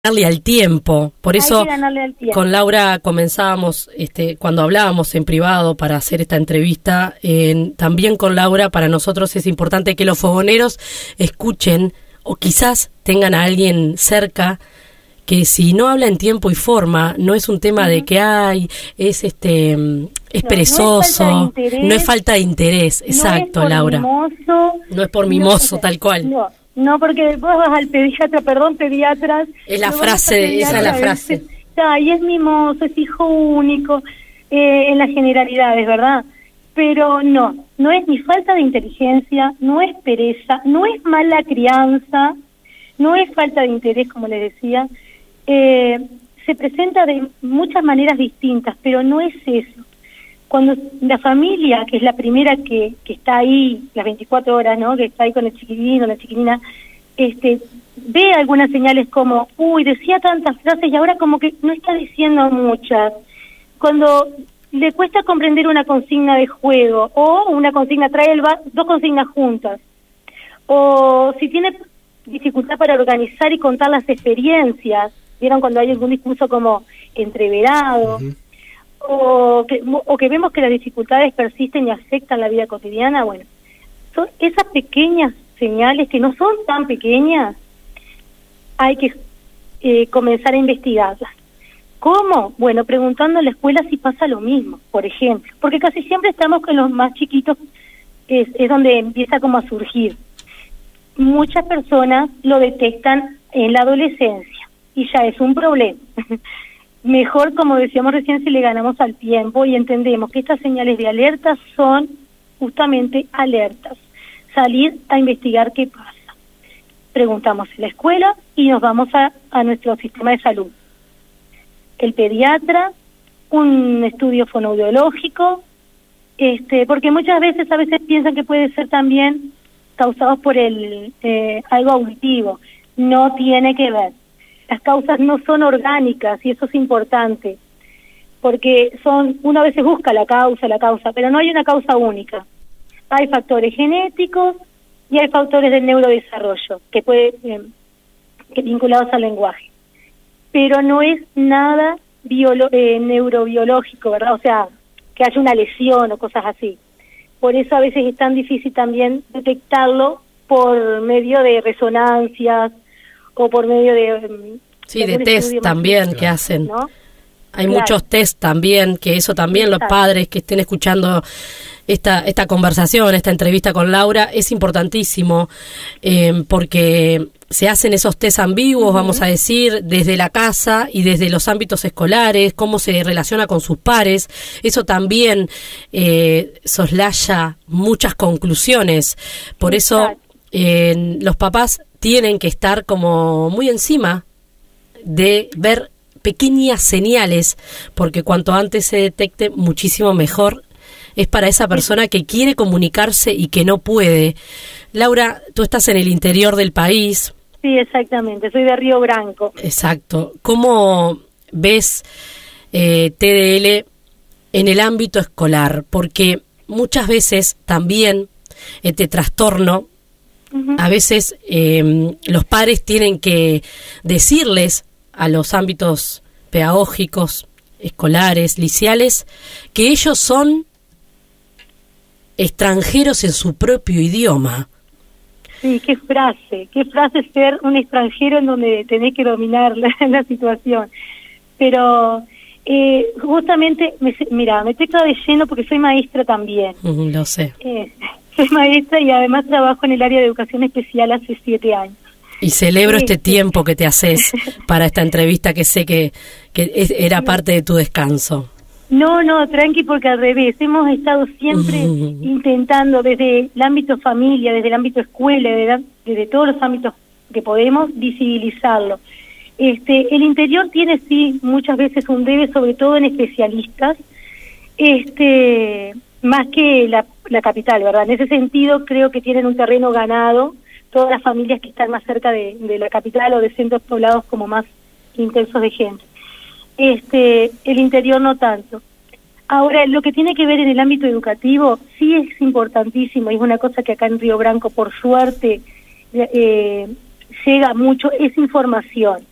Darle al tiempo, por eso Hay que ganarle al tiempo. Con Laura comenzábamos, cuando hablábamos en privado para hacer esta entrevista, también con Laura para nosotros es importante que los fogoneros escuchen o quizás tengan a alguien cerca que si no habla en tiempo y forma, no es un tema de que es perezoso, no es falta de interés, exacto, Laura. Mimoso, no es por mimoso, tal cual. No, porque vos vas al pediatras. Es la frase, esa es la frase. Y es mimoso, es hijo único, en las generalidades, ¿verdad? Pero no es ni falta de inteligencia, no es pereza, no es mala crianza, no es falta de interés, como les decía. Se presenta de muchas maneras distintas, pero no es eso. Cuando la familia, que es la primera que está ahí las 24 horas, ¿no? Que está ahí con el chiquilino, la chiquilina, ve algunas señales como, decía tantas frases y ahora como que no está diciendo muchas. Cuando le cuesta comprender una consigna de juego o una consigna, dos consignas juntas. O si tiene dificultad para organizar y contar las experiencias, ¿vieron cuando hay algún discurso como entreverado? Uh-huh. O que vemos que las dificultades persisten y afectan la vida cotidiana. Bueno, son esas pequeñas señales que no son tan pequeñas, hay que comenzar a investigarlas. ¿Cómo? Bueno, preguntando en la escuela si pasa lo mismo, por ejemplo, porque casi siempre estamos con los más chiquitos, es donde empieza como a surgir. Muchas personas lo detectan en la adolescencia y ya es un problema. Mejor, como decíamos recién, si le ganamos al tiempo y entendemos que estas señales de alerta son justamente alertas. Salir a investigar qué pasa. Preguntamos en la escuela y nos vamos a nuestro sistema de salud. El pediatra, un estudio fonoaudiológico, porque muchas veces, a veces piensan que puede ser también causados por algo auditivo. No tiene que ver. Las causas no son orgánicas y eso es importante, porque uno a veces busca la causa, pero no hay una causa única. Hay factores genéticos y hay factores del neurodesarrollo que vinculados al lenguaje, pero no es nada neurobiológico, ¿verdad? O sea, que haya una lesión o cosas así. Por eso a veces es tan difícil también detectarlo por medio de resonancias o por medio de test también que hacen, ¿no? Hay muchos test también, que eso también los padres que estén escuchando esta conversación, esta entrevista con Laura, es importantísimo, porque se hacen esos test ambiguos, uh-huh, vamos a decir, desde la casa y desde los ámbitos escolares, cómo se relaciona con sus pares. Eso también soslaya muchas conclusiones. Por eso los papás tienen que estar como muy encima de ver pequeñas señales, porque cuanto antes se detecte, muchísimo mejor es para esa persona que quiere comunicarse y que no puede. Laura, tú estás en el interior del país. Sí, exactamente, soy de Río Branco. Exacto. ¿Cómo ves TDL en el ámbito escolar? Porque muchas veces también este trastorno, uh-huh, a veces los padres tienen que decirles a los ámbitos pedagógicos, escolares, liceales, que ellos son extranjeros en su propio idioma. Sí, qué frase ser un extranjero en donde tenés que dominar la situación. Pero justamente, me meto de lleno porque soy maestra también. Lo sé. Soy maestra y además trabajo en el área de educación especial hace 7 años. Y celebro este tiempo que te haces para esta entrevista, que sé que era parte de tu descanso. No, tranqui, porque al revés, hemos estado siempre intentando desde el ámbito familia, desde el ámbito escuela, desde todos los ámbitos que podemos, visibilizarlo. El interior tiene sí muchas veces un debe, sobre todo en especialistas, más que la capital, ¿verdad? En ese sentido creo que tienen un terreno ganado todas las familias que están más cerca de la capital o de centros poblados como más intensos de gente. El interior no tanto. Ahora, lo que tiene que ver en el ámbito educativo sí es importantísimo y es una cosa que acá en Río Branco, por suerte, llega mucho, es información.